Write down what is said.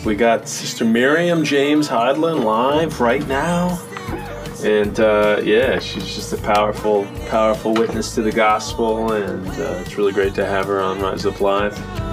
We got Sister Miriam James Hodlin live right now. And yeah, she's just a powerful witness to the gospel, and it's really great to have her on Rise Up Live.